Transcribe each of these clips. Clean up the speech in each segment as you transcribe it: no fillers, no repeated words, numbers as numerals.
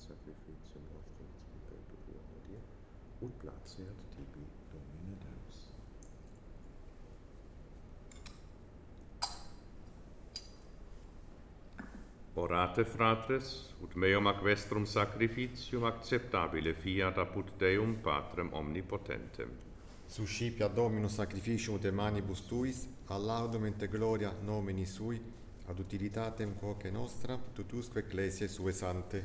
sacrificium nostrum spiritu odie, ut placeat tibi Domine Deus. Orate, fratres, ut meum ac vestrum sacrificium acceptabile fiat apud Deum Patrem omnipotentem. Suscipia Dominus sacrificium de manibus tuis, a laudum et gloria nomini sui, ad utilitatem quoque nostra, tutusque ecclesiae sue sante.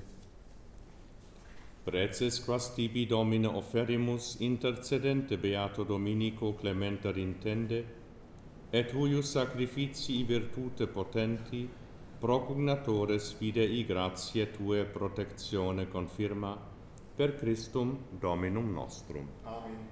Preces quas tibi Domine offerimus intercedente Beato Dominico Clementer intende, et huius sacrificii virtute potenti, propugnatores fidei gratiae Tue protectione confirma, per Christum Dominum nostrum. Amen.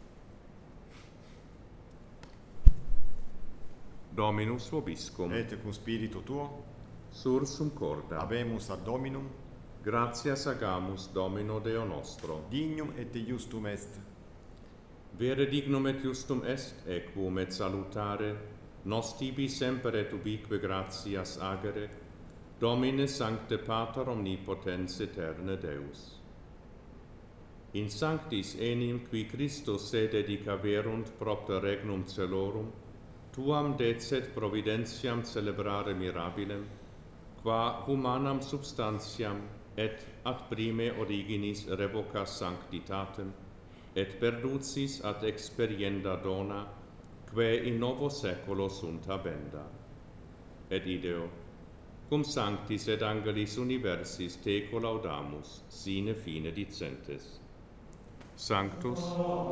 Dominus vobiscum. Et cum spiritu tuo, Sursum corda. habemus ad Dominum, Gratias agamus Domino Deo nostro. dignum et iustum est. Vere dignum et justum est, equum et salutare, nos tibi semper et ubique gratias agere, Domine Sancte Pater Omnipotens Eterne Deus. In sanctis enim qui Christus se dedicaverunt propter regnum celorum, tuam decet providentiam celebrare mirabilem, qua humanam substantiam et ad prime originis revocas sanctitatem, et perducis ad experienda dona, quae in novo saeculo sunt habenda. Et ideo, cum sanctis et angelis universis te collaudamus, sine fine dicentes. Sanctus